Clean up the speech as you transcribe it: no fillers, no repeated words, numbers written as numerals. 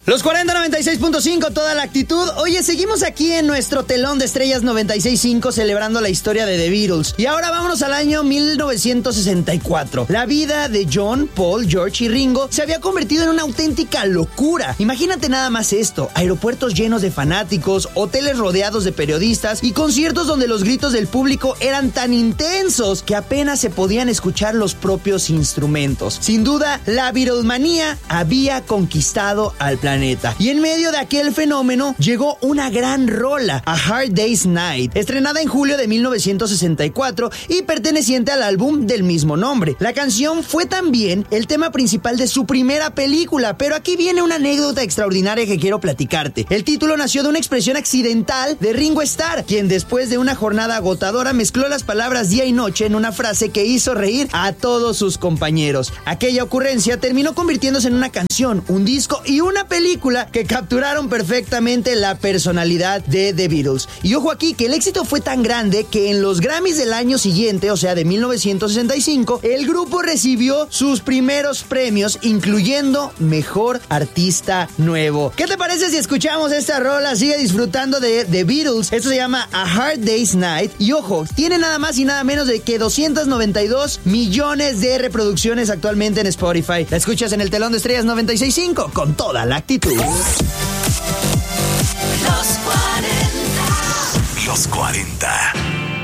Los 40-96.5, toda la actitud. Oye, seguimos aquí en nuestro telón de estrellas 96.5 celebrando la historia de The Beatles. Y ahora vámonos al año 1964. La vida de John, Paul, George y Ringo se había convertido en una auténtica locura. Imagínate nada más esto: aeropuertos llenos de fanáticos, hoteles rodeados de periodistas y conciertos donde los gritos del público eran tan intensos que apenas se podían escuchar los propios instrumentos. Sin duda, la Beatlemanía había conquistado al planeta. Y en medio de aquel fenómeno llegó una gran rola, A Hard Day's Night, estrenada en julio de 1964 y perteneciente al álbum del mismo nombre. La canción fue también el tema principal de su primera película, pero aquí viene una anécdota extraordinaria que quiero platicarte. El título nació de una expresión accidental de Ringo Starr, quien después de una jornada agotadora mezcló las palabras día y noche en una frase que hizo reír a todos sus compañeros. Aquella ocurrencia terminó convirtiéndose en una canción, un disco y una película que capturaron perfectamente la personalidad de The Beatles. Y ojo aquí, que el éxito fue tan grande que en los Grammys del año siguiente, o sea de 1965, el grupo recibió sus primeros premios, incluyendo Mejor Artista Nuevo. ¿Qué te parece si escuchamos esta rola? Sigue disfrutando de The Beatles. Esto se llama A Hard Day's Night. Y ojo, tiene nada más y nada menos de que 292 millones de reproducciones actualmente en Spotify. La escuchas en el telón de estrellas 96.5 con toda la actitud. Los 40.